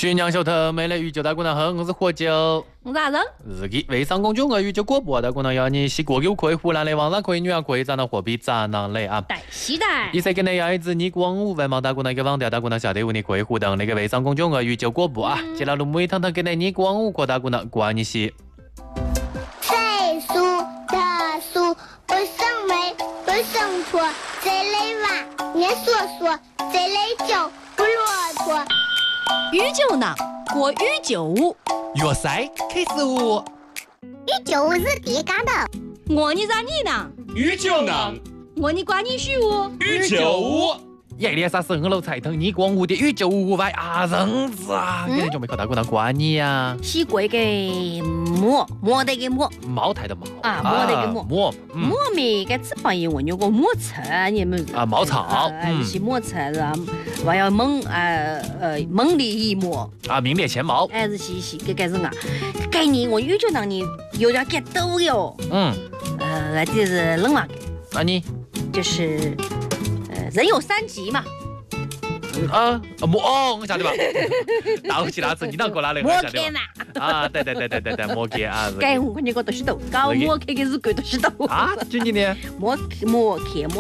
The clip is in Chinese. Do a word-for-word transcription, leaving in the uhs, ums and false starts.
徐娘小头，美丽宇宙大姑娘好，我是火酒。 我是阿人。 是的，微商公众号宇宙广播大姑娘要你洗过狗可以湖南的网上可以女儿可以找到货币找到的啊。 对，是的。 以上跟你要一支你光五文毛大姑娘一个网调大姑娘下头你可以互动那个微商公众号宇宙广播啊。接下来每趟趟跟你你光五扩大姑娘关你洗。 岁数特殊，不生美，不生错，这类娃，年说说，这类酒不骆驼。 宇宙呢，过宇宙舞。 粤赛开始舞。 宇宙舞是第嘎的。 我你咋你呢？ 宇宙呢？ 我你关你许舞。 宇宙舞。 夜里啥生楼菜头，你光舞的宇宙舞外啊人子啊，跟你就没靠大姑娘关你呀。 是贵个馍，馍得个馍。 茅台的茅啊，馍得个馍。 馍， 馍咪个脂肪也问有个馍菜，你们啊茅草， 嗯，是馍菜是吧？还要猛呃呃猛烈一馍啊，名列前茅。 还是是是个个人啊，概念我宇宙让你有点 get 到哟。 嗯， 呃，这是冷嘛？ 那你就是。人有三急嘛， 啊摸哦，我晓得吧？倒起那次你啷个拿来？ 摸开嘛？ 啊，对对对对对对，摸开啊！ 该我看见个都是豆，搞摸开个是贵都是豆啊，就你呢？ 摸摸开摸。